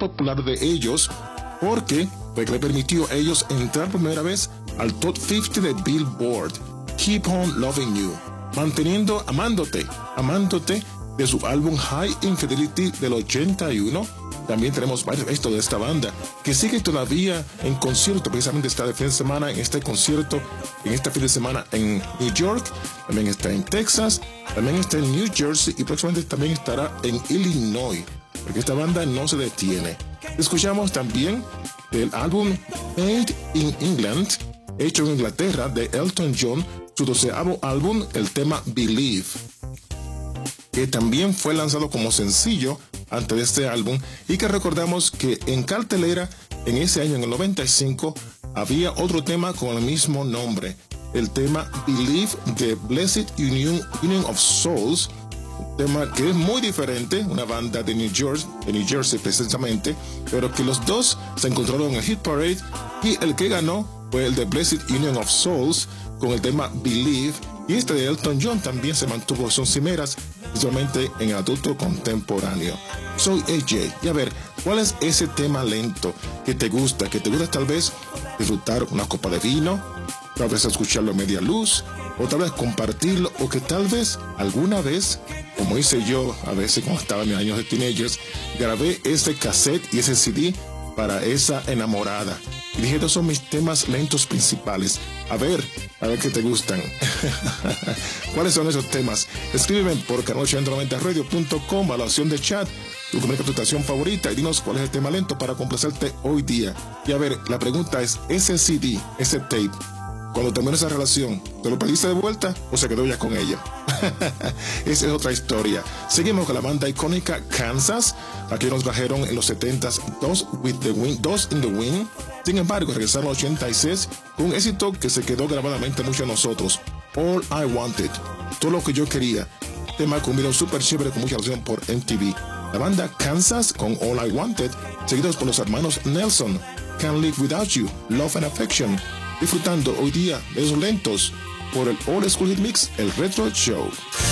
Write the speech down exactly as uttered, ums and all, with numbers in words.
popular de ellos porque fue que le permitió a ellos entrar por primera vez al Top cincuenta de Billboard. Keep on Loving You, manteniendo, amándote, amándote, de su álbum High Infidelity del ochenta y uno. También tenemos varios éxitos de esta banda que sigue todavía en concierto, precisamente está de fin de semana en este concierto, en este fin de semana en New York, también está en Texas, también está en New Jersey y próximamente también estará en Illinois, porque esta banda no se detiene. Escuchamos también del álbum Made in England, hecho en Inglaterra, de Elton John, su doceavo álbum, el tema Believe, que también fue lanzado como sencillo antes de este álbum y que recordamos que en cartelera en ese año, en el noventa y cinco, había otro tema con el mismo nombre, el tema Believe de Blessed Union, Union of Souls, un tema que es muy diferente, una banda de New Jersey, de New Jersey precisamente, pero que los dos se encontraron en el Hit Parade y el que ganó fue el de Blessed Union of Souls con el tema Believe, y este de Elton John también se mantuvo, son cimeras, principalmente en el adulto contemporáneo. Soy A J, y a ver, ¿cuál es ese tema lento que te gusta? Que te gusta tal vez disfrutar una copa de vino, tal vez escucharlo a media luz, o tal vez compartirlo, o que tal vez alguna vez, como hice yo a veces cuando estaba en mis años de teenagers, grabé ese cassette y ese C D para esa enamorada. Y dije, estos son mis temas lentos principales. A ver, a ver qué te gustan. ¿Cuáles son esos temas? Escríbeme por canal ochocientos noventa radio punto com a la opción de chat, tu comunica tu estación favorita y dinos cuál es el tema lento para complacerte hoy día. Y a ver, la pregunta es, ese C D, ese tape, cuando terminó esa relación, ¿te lo pediste de vuelta o se quedó ya con ella? Esa es otra historia. Seguimos con la banda icónica Kansas. Aquí nos trajeron en los setentas dos with the wind, dos in the wind. Sin embargo, regresaron en los ochenta y seis con un éxito que se quedó grabadamente mucho en nosotros. All I Wanted, todo lo que yo quería. Tema con un video súper chévere con mucha relación por M T V. La banda Kansas con All I Wanted, seguidos por los hermanos Nelson, Can't Live Without You, Love and Affection. Disfrutando hoy día de esos lentos por el Old School Hit Mix, el Retro Show.